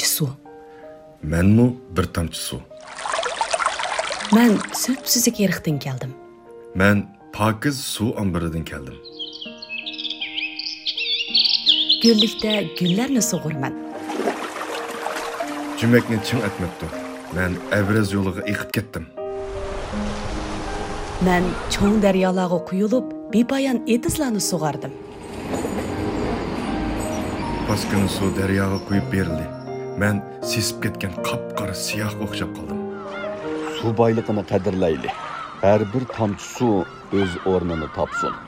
tomchi suv. Menmi bir tomchi suv. Men Söpsüzük eriqdan keldim. Men pokiz suv ombiridan keldim. Güllikdə güllərni sug'urman. Cüməkni çın etmepti. Men Evraz yo'liga eqib ketdim. Men cho'ng daryolarga quyilib, bepoyon etizlarni sug'ardim. Paskini suv daryoga quyib berildi. Men sesib ketgan qop-qora siyoh o'xshab qoldim. Su boyligini qadrlayli. Har bir tomchi suv o'z o'rnini topsin.